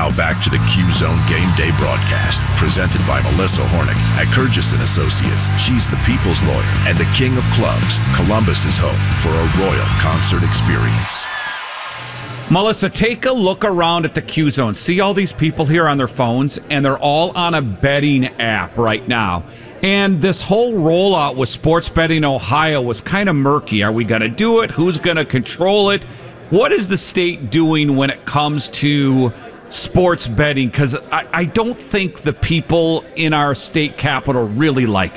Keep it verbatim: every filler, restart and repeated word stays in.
Now back to the Q-Zone Game Day broadcast, presented by Melissa Hornick at Kurgis and Associates. She's the people's lawyer and the king of clubs. Columbus is home for a royal concert experience. Melissa, take a look around at the Q-Zone. See all these people here on their phones, and they're all on a betting app right now. And this whole rollout with Sports Betting Ohio was kind of murky. Are we going to do it? Who's going to control it? What is the state doing when it comes to sports betting? Because I, I don't think the people in our state capital really like it.